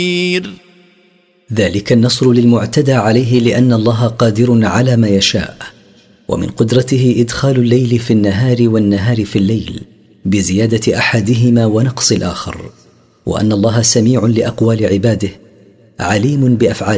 ذلك النصر للمعتدى عليه لأن الله قادر على ما يشاء، ومن قدرته إدخال الليل في النهار والنهار في الليل بزيادة أحدهما ونقص الآخر، وأن الله سميع لأقوال عباده عليم بأفعال